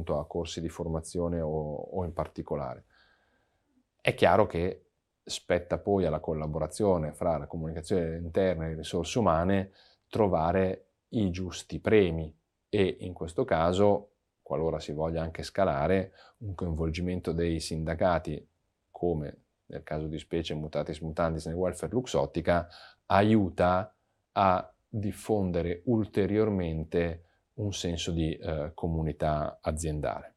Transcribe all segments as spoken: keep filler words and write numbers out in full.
appunto a corsi di formazione o, o in particolare. È chiaro che spetta poi alla collaborazione fra la comunicazione interna e le risorse umane trovare i giusti premi e in questo caso, qualora si voglia anche scalare, un coinvolgimento dei sindacati, come nel caso di specie mutatis mutandis nel welfare luxottica, aiuta a diffondere ulteriormente un senso di eh, comunità aziendale.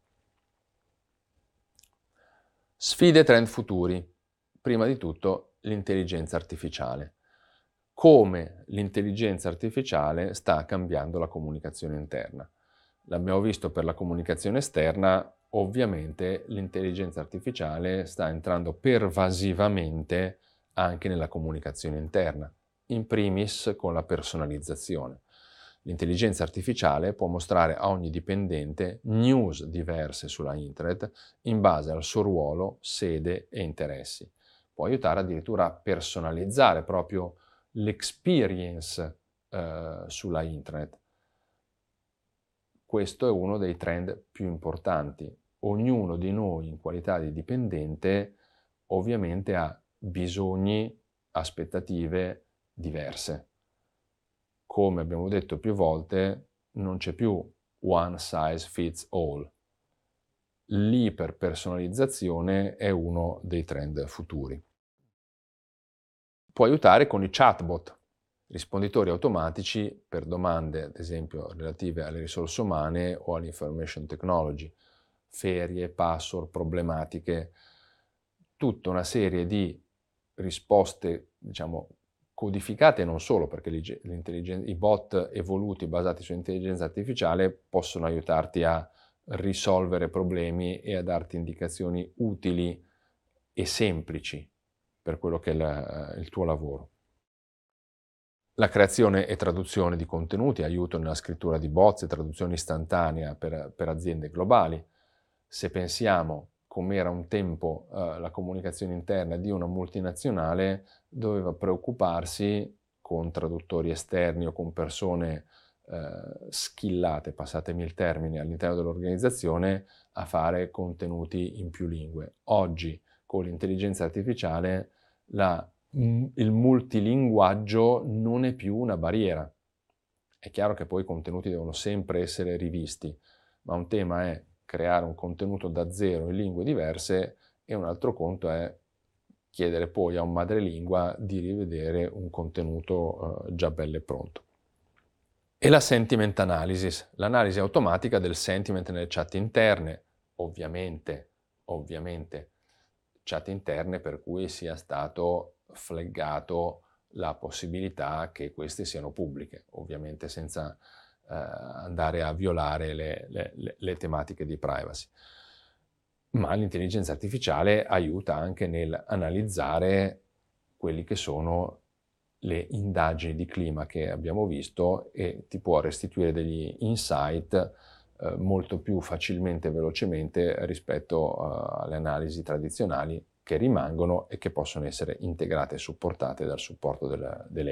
Sfide e trend futuri. Prima di tutto l'intelligenza artificiale. Come l'intelligenza artificiale sta cambiando la comunicazione interna. L'abbiamo visto per la comunicazione esterna, ovviamente l'intelligenza artificiale sta entrando pervasivamente anche nella comunicazione interna, in primis con la personalizzazione. L'intelligenza artificiale può mostrare a ogni dipendente news diverse sulla internet in base al suo ruolo, sede e interessi. Può aiutare addirittura a personalizzare proprio l'experience eh, sulla internet. Questo è uno dei trend più importanti. Ognuno di noi in qualità di dipendente ovviamente ha bisogni, aspettative diverse. Come abbiamo detto più volte, non c'è più one size fits all. L'iperpersonalizzazione è uno dei trend futuri. Può aiutare con i chatbot, risponditori automatici per domande, ad esempio, relative alle risorse umane o all'information technology, ferie, password, problematiche, tutta una serie di risposte, diciamo, codificate e non solo, perché i bot evoluti basati sull'intelligenza artificiale possono aiutarti a risolvere problemi e a darti indicazioni utili e semplici per quello che è la, il tuo lavoro. La creazione e traduzione di contenuti, aiuto nella scrittura di bozze, traduzione istantanea per, per aziende globali. Se pensiamo come era un tempo eh, la comunicazione interna di una multinazionale, doveva preoccuparsi con traduttori esterni o con persone eh, skillate, passatemi il termine, all'interno dell'organizzazione a fare contenuti in più lingue. Oggi, con l'intelligenza artificiale, la, il multilinguaggio non è più una barriera. È chiaro che poi i contenuti devono sempre essere rivisti, ma un tema è creare un contenuto da zero in lingue diverse e un altro conto è chiedere poi a un madrelingua di rivedere un contenuto eh, già bello e pronto. E la sentiment analysis, l'analisi automatica del sentiment nelle chat interne, ovviamente, ovviamente chat interne per cui sia stato flaggato la possibilità che queste siano pubbliche, ovviamente senza eh, andare a violare le, le, le tematiche di privacy. Ma l'intelligenza artificiale aiuta anche nel analizzare quelli che sono le indagini di clima che abbiamo visto e ti può restituire degli insight eh, molto più facilmente e velocemente rispetto uh, alle analisi tradizionali che rimangono e che possono essere integrate e supportate dal supporto del, dell'A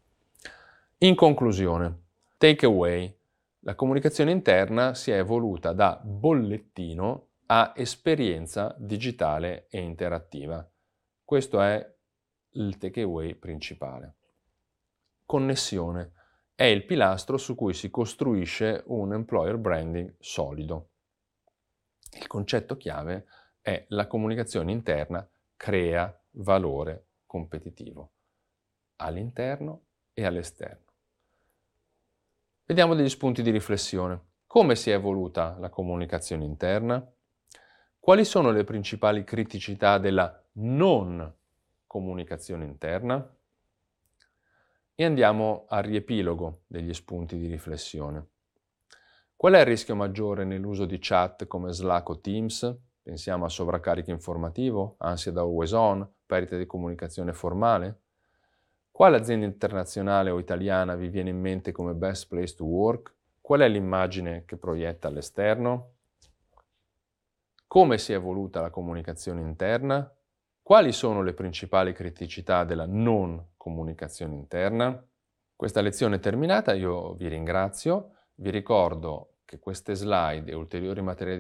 I. In conclusione, take away, la comunicazione interna si è evoluta da bollettino a esperienza digitale e interattiva. Questo è il takeaway principale. Connessione è il pilastro su cui si costruisce un employer branding solido. Il concetto chiave è la comunicazione interna crea valore competitivo all'interno e all'esterno. Vediamo degli spunti di riflessione. Come si è evoluta la comunicazione interna? Quali sono le principali criticità della non comunicazione interna? E andiamo al riepilogo degli spunti di riflessione. Qual è il rischio maggiore nell'uso di chat come Slack o Teams? Pensiamo a sovraccarico informativo, ansia da always on, perdita di comunicazione formale? Quale azienda internazionale o italiana vi viene in mente come best place to work? Qual è l'immagine che proietta all'esterno? Come si è evoluta la comunicazione interna? Quali sono le principali criticità della non comunicazione interna? Questa lezione è terminata, io vi ringrazio, vi ricordo che queste slide e ulteriori materiali